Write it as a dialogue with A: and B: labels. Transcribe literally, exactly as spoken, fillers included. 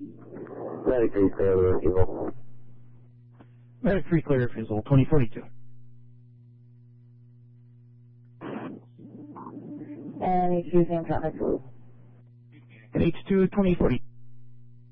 A: Medic three clear the refusal.
B: Medic three clear refusal, twenty forty-two.
C: And H two, same traffic.
B: H two, twenty forty.